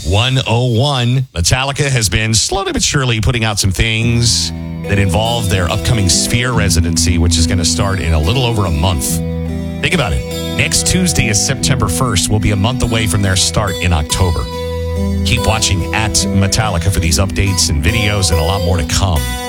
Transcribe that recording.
101. Metallica has been slowly but surely putting out some things that involve their upcoming Sphere residency, which is going to start in a little over a month. Think about it. Next Tuesday is September 1st. We'll be a month away from their start in October. Keep watching at Metallica for these updates and videos and a lot more to come.